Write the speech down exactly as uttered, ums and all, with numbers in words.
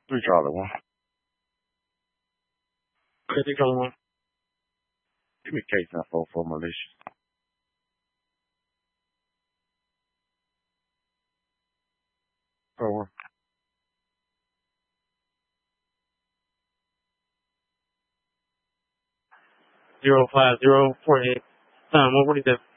Three Charlie one. Okay, three Charlie one. Give me case info for militia. Four. Zero five zero four eight. Um, what what is that?